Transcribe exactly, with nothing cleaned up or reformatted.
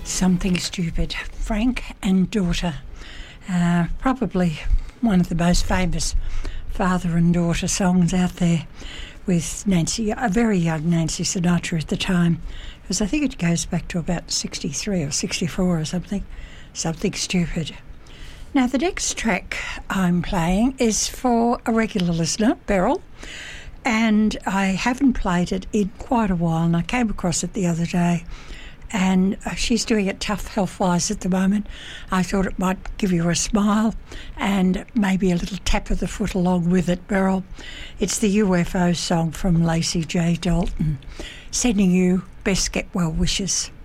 Something Stupid, Frank and Daughter. Uh, probably one of the most famous father and daughter songs out there, with Nancy, a very young Nancy Sinatra at the time, because I think it goes back to about sixty-three or sixty-four or something. Something Stupid. Now, the next track I'm playing is for a regular listener, Beryl, and I haven't played it in quite a while, and I came across it the other day, and she's doing it tough health-wise at the moment. I thought it might give you a smile and maybe a little tap of the foot along with it, Beryl. It's the U F O song from Lacey J. Dalton, sending you best get well wishes.